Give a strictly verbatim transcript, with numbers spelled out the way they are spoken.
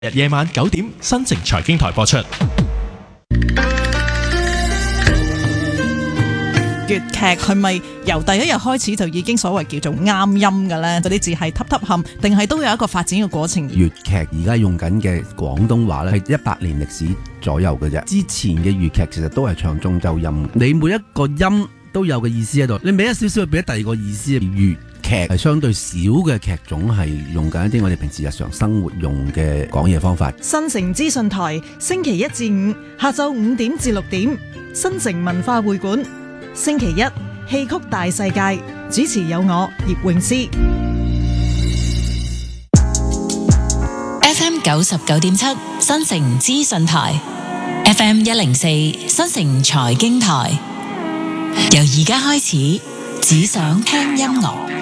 日夜晚九點，新城財經台播出。 粵劇係咪由第一日開始就已經所謂叫做啱音嘅呢？嗰啲字係揼揼冚，定係都有一個發展嘅過程？ 粵劇而家用緊嘅廣東話咧，係一百年歷史左右嘅啫。之前嘅粵劇其實都係唱中州音，你每一個音都有個意思喺度，你俾一少少，俾第二個意思。粵劇係相對少嘅劇種，係用緊一啲我哋平時日常生活用嘅講嘢方法。 新城資訊台星期一至五下晝五點至六點，新城文化會館。星期一戲曲大世界，主持有我葉詠詩。 F M 九十九點七新城資訊台 ，F M 一零四新城財經台。由而家開始，只想聽音樂。